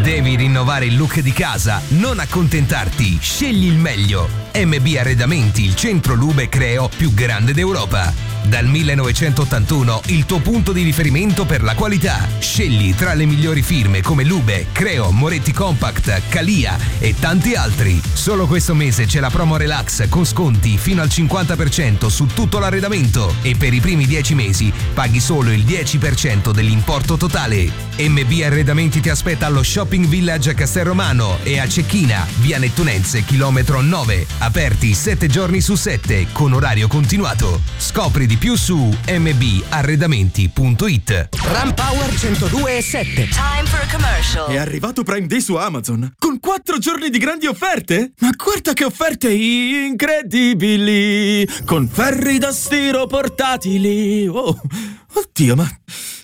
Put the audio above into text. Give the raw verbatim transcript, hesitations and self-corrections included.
Devi rinnovare il look di casa? Non accontentarti, scegli il meglio. M B Arredamenti, il centro Lube Creo più grande d'Europa. Dal millenovecentottantuno il tuo punto di riferimento per la qualità. Scegli tra le migliori firme come Lube, Creo, Moretti Compact, Calia e tanti altri. Solo questo mese c'è la promo Relax con sconti fino al cinquanta per cento su tutto l'arredamento e per i primi dieci mesi paghi solo il dieci per cento dell'importo totale. M B Arredamenti ti aspetta allo Shopping Village a Castelromano e a Cecchina, via Nettunense, chilometro nove. Aperti sette giorni su sette con orario continuato. Scopri di più su m b arredamenti punto i t. Ram Power centodue e sette. Time for a commercial. È arrivato Prime Day su Amazon con quattro giorni di grandi offerte? Ma guarda che offerte incredibili! Con ferri da stiro portatili. Oh, oddio, ma